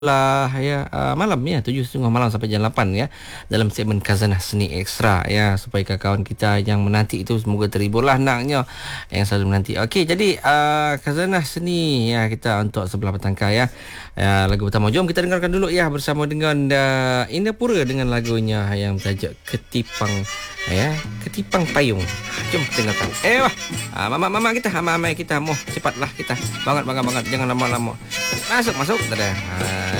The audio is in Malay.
lah ya malam ya 7.30 malam sampai jam 8 ya dalam segmen Khazanah Seni Ekstra ya supaya kawan kita yang menanti itu semoga terhibur lah naknya yang selalu menanti. Okey, jadi Khazanah Seni ya kita untuk sebelah petangkai ya. Lagu pertama jom kita dengarkan dulu ya bersama dengan Indah Pura dengan lagunya yang bertajuk Ketipang ya, Ketipang Payung. Jom kita dengarkan. Mama kita mau cepatlah kita. Bangat jangan lama-lama. Masuk. Dah.